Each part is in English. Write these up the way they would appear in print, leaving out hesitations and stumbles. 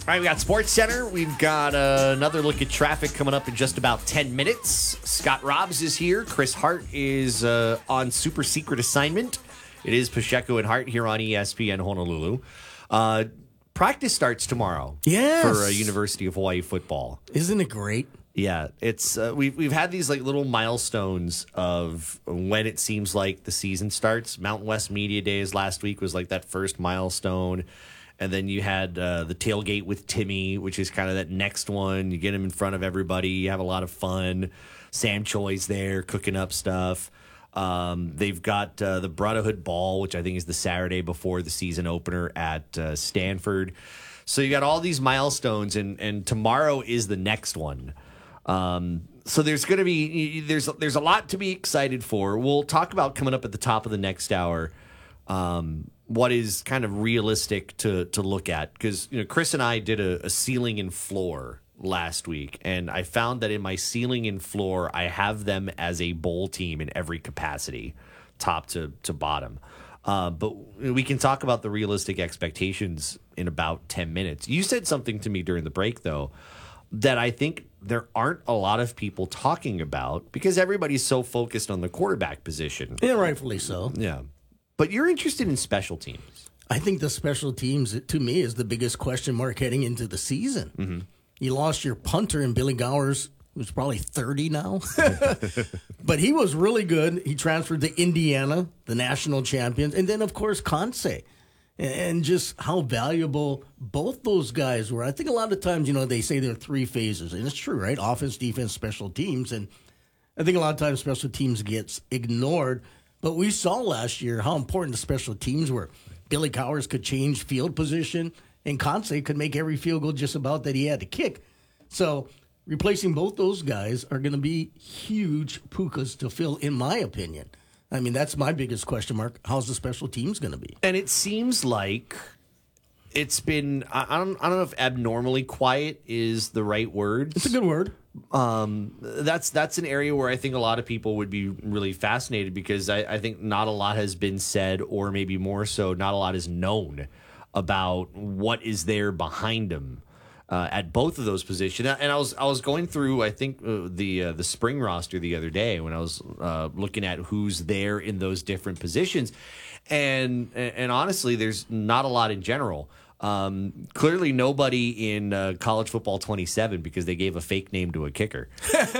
All right, we got Sports Center. We've got another look at traffic coming up in just about 10 minutes. Scott Robbs is here. Chris Hart is on super secret assignment. It is Pacheco and Hart here on ESPN Honolulu. Practice starts tomorrow for University of Hawaii football. Isn't it great? Yeah, it's we've had these like little milestones of when it seems like the season starts. Mountain West Media Days last week was like that first milestone. And then you had the tailgate with Timmy, which is kind of that next one. You get him in front of everybody. You have a lot of fun. Sam Choi's there cooking up stuff. They've got the Brotherhood Ball, which I think is the Saturday before the season opener at Stanford. So you got all these milestones, and tomorrow is the next one. So there's going to be there's a lot to be excited for. We'll talk about coming up at the top of the next hour. What is kind of realistic to look at, because Chris and I did a ceiling and floor last week, and I found that in my ceiling and floor I have them as a bowl team in every capacity, top to bottom. But we can talk about the realistic expectations in about 10 minutes. You said something to me during the break, though, that I think there aren't a lot of people talking about because everybody's so focused on the quarterback position. Yeah, rightfully so. Yeah. But you're interested in special teams. I think the special teams, to me, is the biggest question mark heading into the season. Mm-hmm. You lost your punter in Billy Gowers, who's probably 30 now. But he was really good. He transferred to Indiana, the national champions. And then, of course, Kansai. And just how valuable both those guys were. I think a lot of times, they say there are three phases. And it's true, right? Offense, defense, special teams. And I think a lot of times special teams gets ignored. But we saw last year how important the special teams were. Billy Cowers could change field position, and Kansai could make every field goal just about that he had to kick. So replacing both those guys are going to be huge pukas to fill, in my opinion. I mean, that's my biggest question mark. How's the special teams going to be? And it seems like it's been, I don't know if abnormally quiet is the right word. It's a good word. That's an area where I think a lot of people would be really fascinated, because I think not a lot has been said, or maybe more so, not a lot is known about what is there behind them at both of those positions. And I was going through, I think, the spring roster the other day when I was looking at who's there in those different positions, and honestly, there's not a lot in general. Clearly nobody in College Football 27, because they gave a fake name to a kicker.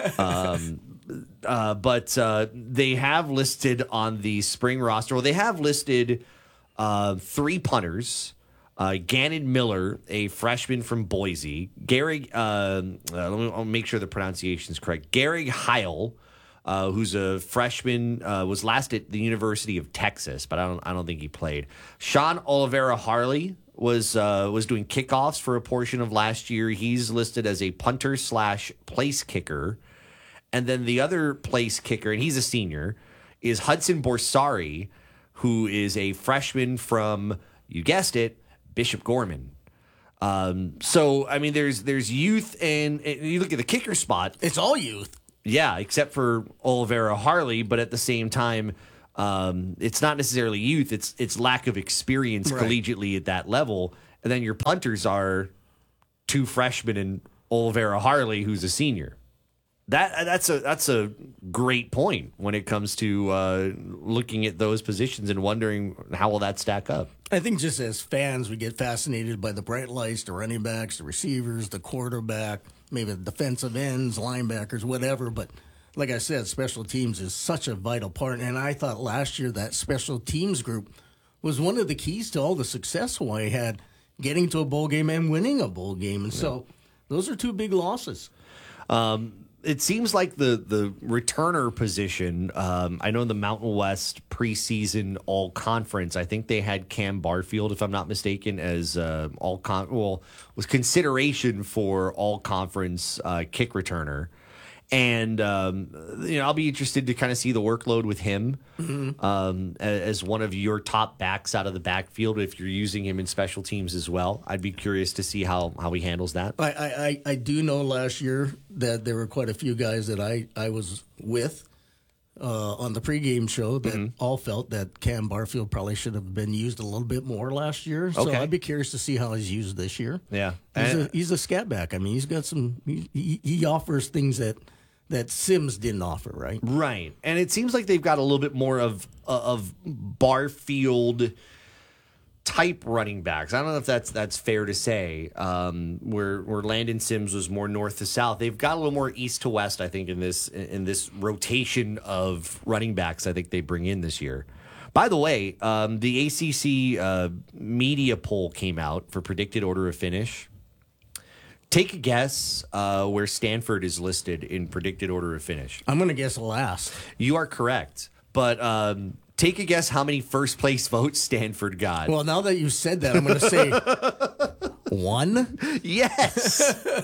But they have listed on the spring roster, well, they have listed three punters, Gannon Miller, a freshman from Boise, Gary, I'll make sure the pronunciation is correct, Gary Heil, who's a freshman, was last at the University of Texas, but I don't think he played. Sean Oliveira Harley was doing kickoffs for a portion of last year. He's listed as a punter / place kicker. And then the other place kicker, and he's a senior, is Hudson Borsari, who is a freshman from, you guessed it, Bishop Gorman. So, I mean, there's youth, and you look at the kicker spot. It's all youth. Yeah, except for Oliveira Harley, but at the same time, it's not necessarily youth. It's lack of experience collegiately at that level. And then your punters are two freshmen and Oliveira Harley, who's a senior. That's a great point when it comes to looking at those positions and wondering how will that stack up. I think just as fans, we get fascinated by the bright lights, the running backs, the receivers, the quarterback, maybe the defensive ends, linebackers, whatever. But like I said, special teams is such a vital part. And I thought last year that special teams group was one of the keys to all the success Hawaii had, getting to a bowl game and winning a bowl game. And so those are two big losses. It seems like the returner position, I know in the Mountain West preseason all-conference, I think they had Cam Barfield, if I'm not mistaken, as was consideration for all-conference kick returner. And, I'll be interested to kind of see the workload with him as one of your top backs out of the backfield, if you're using him in special teams as well. I'd be curious to see how he handles that. I do know last year that there were quite a few guys that I was with on the pregame show that all felt that Cam Barfield probably should have been used a little bit more last year. So I'd be curious to see how he's used this year. Yeah. He's a scat back. I mean, he's got some he offers things that Sims didn't offer, right? Right. And it seems like they've got a little bit more of Barfield type running backs. I don't know if that's fair to say. Where Landon Sims was more north to south, they've got a little more east to west. I think in this rotation of running backs, I think they bring in this year. By the way, the ACC media poll came out for predicted order of finish. Take a guess where Stanford is listed in predicted order of finish. I'm going to guess last. You are correct, but. Take a guess how many first place votes Stanford got. Well, now that you said that, I'm going to say 1. Yes.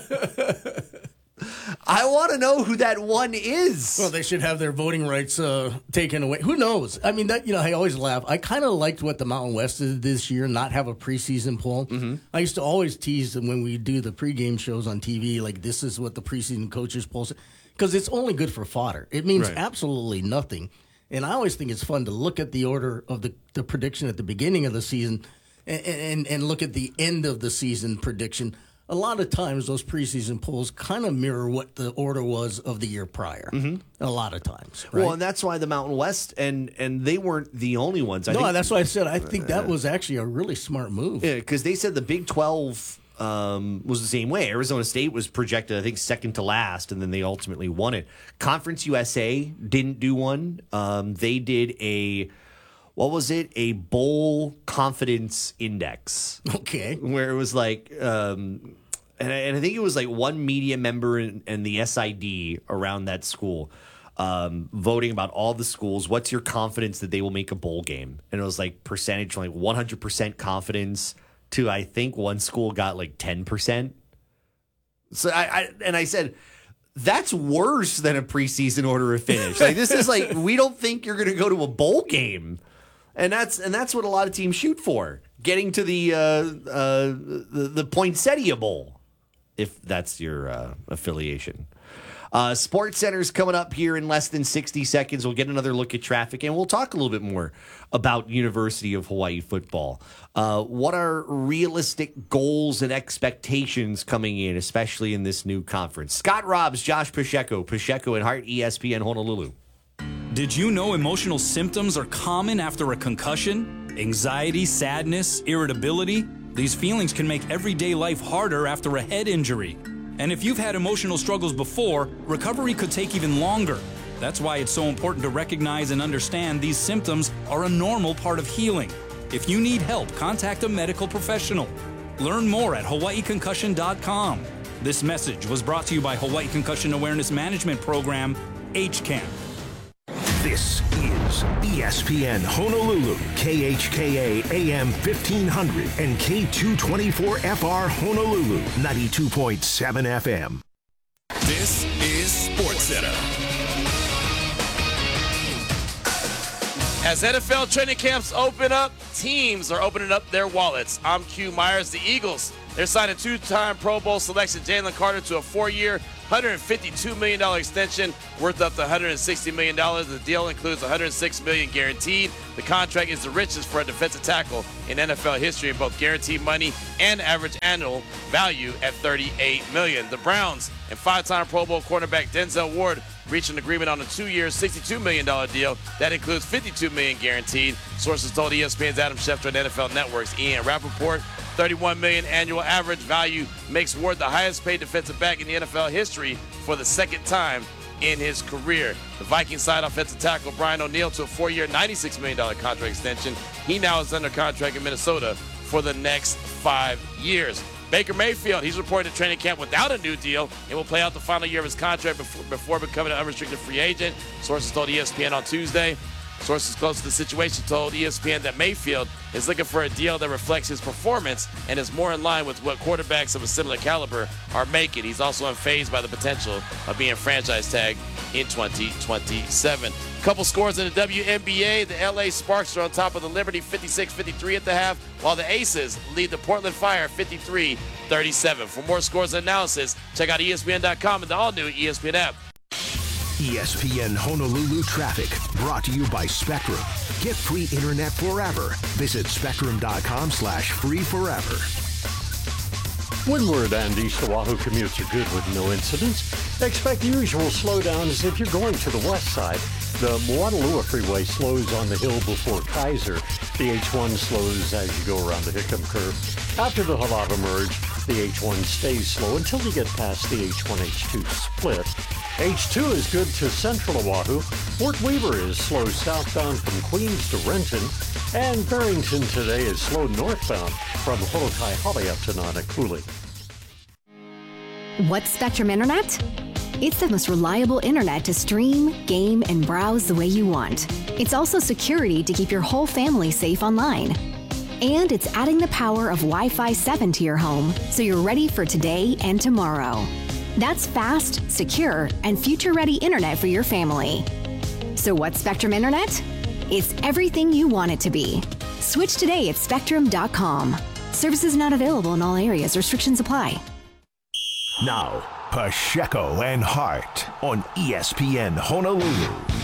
I want to know who that one is. Well, they should have their voting rights taken away. Who knows? I mean, I always laugh. I kind of liked what the Mountain West did this year, not have a preseason poll. Mm-hmm. I used to always tease them when we do the pregame shows on TV, like this is what the preseason coaches poll said, because it's only good for fodder. It means absolutely nothing. And I always think it's fun to look at the order of the prediction at the beginning of the season and look at the end of the season prediction. A lot of times those preseason polls kind of mirror what the order was of the year prior. Mm-hmm. A lot of times. Right? Well, and that's why the Mountain West, and they weren't the only ones. That's why I said I think that was actually a really smart move. Yeah, because they said the Big 12 was the same way. Arizona State was projected, I think, second to last, and then they ultimately won it. Conference USA didn't do one. They did a bowl confidence index. Okay. Where it was like, and I think it was like one media member and the SID around that school voting about all the schools. What's your confidence that they will make a bowl game? And it was like percentage, like 100% confidence. To I think one school got like 10%. So I said that's worse than a preseason order of finish. Like this is like we don't think you're going to go to a bowl game, and that's what a lot of teams shoot for, getting to the Poinsettia Bowl, if that's your affiliation. Sports Center's coming up here in less than 60 seconds. We'll get another look at traffic, and we'll talk a little bit more about University of Hawaii football. What are realistic goals and expectations coming in, especially in this new conference? Scott Robbs, Josh Pacheco and Hart, ESPN Honolulu. Did you know emotional symptoms are common after a concussion? Anxiety, sadness, irritability? These feelings can make everyday life harder after a head injury. And if you've had emotional struggles before, recovery could take even longer. That's why it's so important to recognize and understand these symptoms are a normal part of healing. If you need help, contact a medical professional. Learn more at hawaiiconcussion.com. This message was brought to you by Hawaii Concussion Awareness Management Program, HCAM. This is ESPN Honolulu, KHKA AM 1500 and K224FR Honolulu, 92.7 FM. This is Sports Center. As NFL training camps open up, teams are opening up their wallets. I'm Q Myers. The Eagles, they're signing two-time Pro Bowl selection Jalen Carter to a 4-year, $152 million extension worth up to $160 million. The deal includes $106 million guaranteed. The contract is the richest for a defensive tackle in NFL history in both guaranteed money and average annual value at $38 million. The Browns and 5-time Pro Bowl cornerback Denzel Ward reached an agreement on a 2-year, $62 million deal that includes $52 million guaranteed. Sources told ESPN's Adam Schefter and NFL Network's Ian Rappaport. $31 million annual average value makes Ward the highest paid defensive back in the NFL history for the second time in his career. The Vikings signed offensive tackle Brian O'Neill to a 4-year, $96 million contract extension. He now is under contract in Minnesota for the next 5 years. Baker Mayfield, he's reported to training camp without a new deal and will play out the final year of his contract before becoming an unrestricted free agent. Sources told ESPN on Tuesday. Sources close to the situation told ESPN that Mayfield is looking for a deal that reflects his performance and is more in line with what quarterbacks of a similar caliber are making. He's also unfazed by the potential of being franchise tagged in 2027. Couple scores in the WNBA. The LA Sparks are on top of the Liberty 56-53 at the half, while the Aces lead the Portland Fire 53-37. For more scores and analysis, check out ESPN.com and the all-new ESPN app. ESPN Honolulu traffic brought to you by Spectrum. Get free internet forever. Visit spectrum.com/free forever. Windward and East Oahu commutes are good with no incidents. Expect the usual slowdowns if you're going to the west side. The Moanalua Freeway slows on the hill before Kaiser. The H1 slows as you go around the Hickam curve. After the Halava merge, the H1 stays slow until you get past the H1-H2 split. H2 is good to central Oahu. Fort Weaver is slow southbound from Queens to Renton. And Barrington today is slow northbound from Holokai-Hale up to Nanakuli. What's Spectrum Internet? It's the most reliable internet to stream, game, and browse the way you want. It's also security to keep your whole family safe online. And it's adding the power of Wi-Fi 7 to your home so you're ready for today and tomorrow. That's fast, secure, and future-ready internet for your family. So what's Spectrum Internet? It's everything you want it to be. Switch today at spectrum.com. Services not available in all areas. Restrictions apply. Now, Pacheco and Hart on ESPN Honolulu.